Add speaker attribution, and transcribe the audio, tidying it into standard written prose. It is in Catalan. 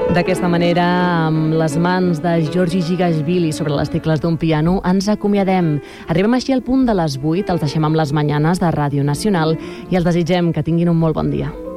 Speaker 1: D'aquesta manera, amb les mans de Georgi Gigashvili sobre les tecles d'un piano, ens acomiadem. Arribem així al punt de les 8, els deixem amb les manyanes de Ràdio Nacional i els desitgem que tinguin un molt bon dia.